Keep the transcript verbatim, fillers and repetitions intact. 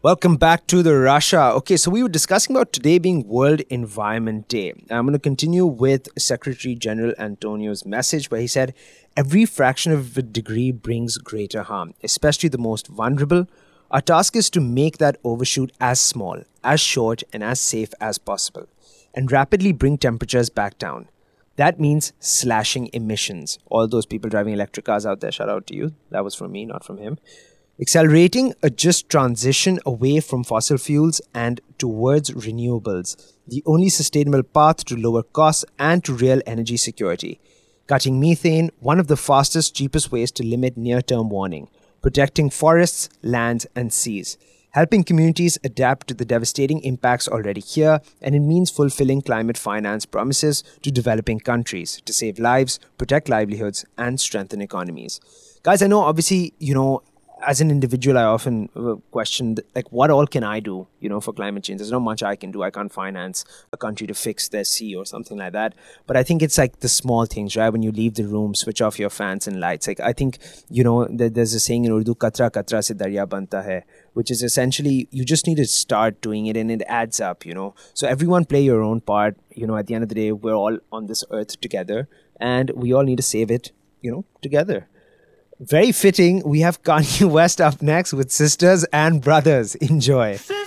Welcome back to the Russia. Okay, so we were discussing about today being World Environment Day. I'm going to continue with Secretary General Antonio's message where he said, every fraction of a degree brings greater harm, especially the most vulnerable. Our task is to make that overshoot as small, as short, and as safe as possible, and rapidly bring temperatures back down. That means slashing emissions. All those people driving electric cars out there, shout out to you. That was from me, not from him. Accelerating a just transition away from fossil fuels and towards renewables, the only sustainable path to lower costs and to real energy security. Cutting methane, one of the fastest, cheapest ways to limit near-term warming. Protecting forests, lands, and seas. Helping communities adapt to the devastating impacts already here, and it means fulfilling climate finance promises to developing countries to save lives, protect livelihoods, and strengthen economies. Guys, I know obviously, you know, as an individual, I often question, like, what all can I do, you know, for climate change? There's not much I can do. I can't finance a country to fix their sea or something like that. But I think it's like the small things, right? When you leave the room, switch off your fans and lights. Like, I think, you know, there's a saying in Urdu, katra katra se darya banta hai, which is essentially, you just need to start doing it and it adds up, you know. So everyone play your own part. You know, at the end of the day, we're all on this earth together and we all need to save it, you know, together. Very fitting, we have Kanye West up next with Sisters and Brothers. Enjoy.